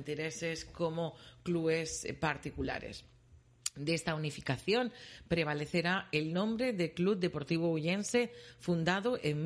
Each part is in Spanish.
intereses como clubes particulares. De esta unificación prevalecerá el nombre de Club Deportivo Bullense, fundado en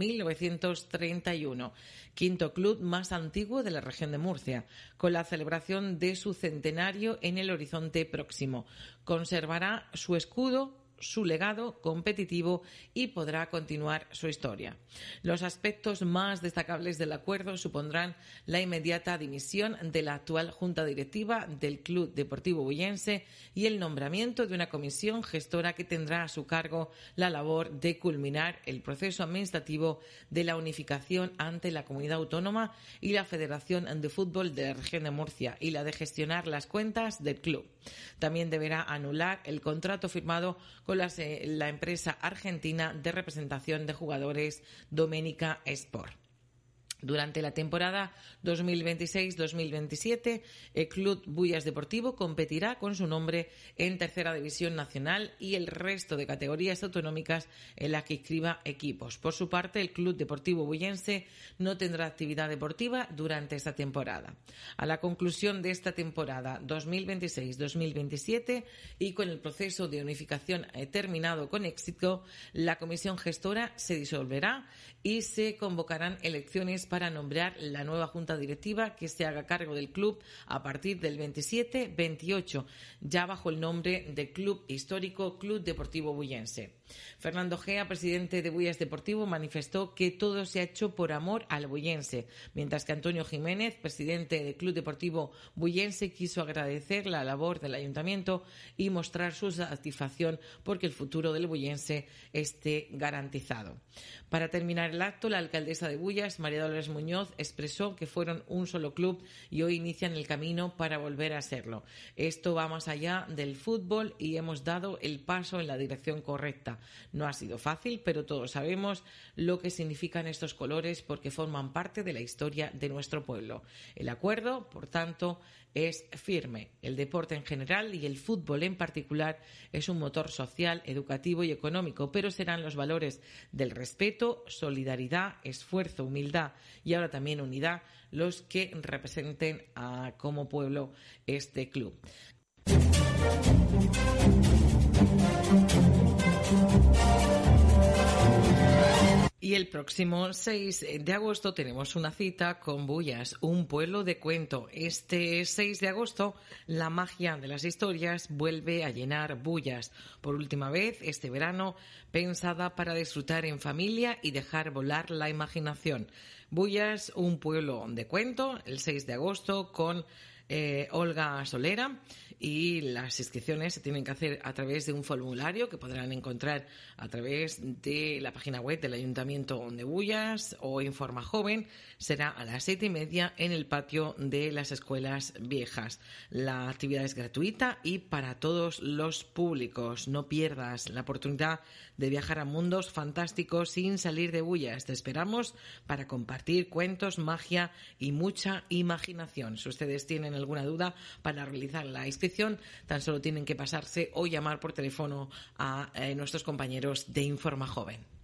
1931, quinto club más antiguo de la región de Murcia, con la celebración de su centenario en el horizonte próximo. Conservará su escudo, su legado competitivo y podrá continuar su historia. Los aspectos más destacables del acuerdo supondrán la inmediata dimisión de la actual Junta Directiva del Club Deportivo Bullense y el nombramiento de una comisión gestora que tendrá a su cargo la labor de culminar el proceso administrativo de la unificación ante la Comunidad Autónoma y la Federación de Fútbol de la Región de Murcia y la de gestionar las cuentas del club. También deberá anular el contrato firmado con la empresa argentina de representación de jugadores Doménica Sport. Durante la temporada 2026-2027, el Club Bullas Deportivo competirá con su nombre en Tercera División Nacional y el resto de categorías autonómicas en las que inscriba equipos. Por su parte, el Club Deportivo Bullense no tendrá actividad deportiva durante esta temporada. A la conclusión de esta temporada 2026-2027 y con el proceso de unificación terminado con éxito, la comisión gestora se disolverá y se convocarán elecciones para nombrar la nueva junta directiva que se haga cargo del club a partir del 27-28, ya bajo el nombre de Club Histórico Club Deportivo Bullense. Fernando Gea, presidente de Bullas Deportivo, manifestó que todo se ha hecho por amor al bullense, mientras que Antonio Jiménez, presidente del Club Deportivo Bullense, quiso agradecer la labor del ayuntamiento y mostrar su satisfacción porque el futuro del bullense esté garantizado. Para terminar el acto, la alcaldesa de Bullas, María Dolores Muñoz, expresó que fueron un solo club y hoy inician el camino para volver a serlo. Esto va más allá del fútbol y hemos dado el paso en la dirección correcta. No ha sido fácil, pero todos sabemos lo que significan estos colores porque forman parte de la historia de nuestro pueblo. El acuerdo, por tanto, es firme. El deporte en general y el fútbol en particular es un motor social, educativo y económico, pero serán los valores del respeto, solidaridad, esfuerzo, humildad y ahora también unidad los que representen como pueblo este club. Y el próximo 6 de agosto tenemos una cita con Bullas, un pueblo de cuento. Este 6 de agosto, la magia de las historias vuelve a llenar Bullas. Por última vez, este verano, pensada para disfrutar en familia y dejar volar la imaginación. Bullas, un pueblo de cuento, el 6 de agosto con Olga Solera, y las inscripciones se tienen que hacer a través de un formulario que podrán encontrar a través de la página web del Ayuntamiento de Bullas o Informa Joven. Será a las 7:30 en el patio de las escuelas viejas. La actividad es gratuita y para todos los públicos. No pierdas la oportunidad de viajar a mundos fantásticos sin salir de Bullas. Te esperamos para compartir cuentos, magia y mucha imaginación. Si ustedes tienen alguna duda para realizar la inscripción, tan solo tienen que pasarse o llamar por teléfono a nuestros compañeros de Informa Joven.